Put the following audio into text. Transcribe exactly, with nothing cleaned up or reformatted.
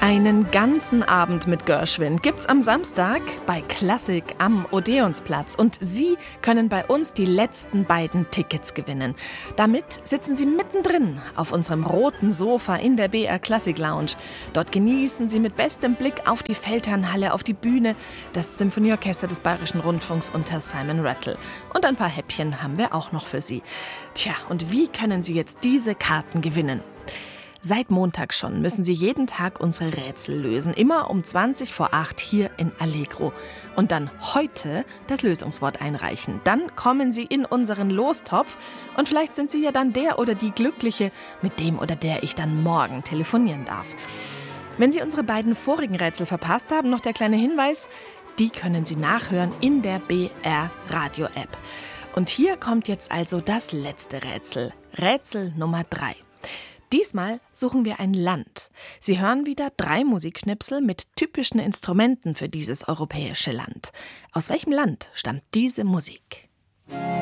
Einen ganzen Abend mit Gershwin gibt's am Samstag bei Klassik am Odeonsplatz. Und Sie können bei uns die letzten beiden Tickets gewinnen. Damit sitzen Sie mittendrin auf unserem roten Sofa in der B R Klassik Lounge. Dort genießen Sie mit bestem Blick auf die Feldherrnhalle, auf die Bühne, das Symphonieorchester des Bayerischen Rundfunks unter Simon Rattle. Und ein paar Häppchen haben wir auch noch für Sie. Tja, und wie können Sie jetzt diese Karten gewinnen? Seit Montag schon müssen Sie jeden Tag unsere Rätsel lösen, immer um zwanzig vor acht hier in Allegro. Und dann heute das Lösungswort einreichen. Dann kommen Sie in unseren Lostopf und vielleicht sind Sie ja dann der oder die Glückliche, mit dem oder der ich dann morgen telefonieren darf. Wenn Sie unsere beiden vorigen Rätsel verpasst haben, noch der kleine Hinweis, die können Sie nachhören in der B R Radio App. Und hier kommt jetzt also das letzte Rätsel, Rätsel Nummer drei. Diesmal suchen wir ein Land. Sie hören wieder drei Musikschnipsel mit typischen Instrumenten für dieses europäische Land. Aus welchem Land stammt diese Musik?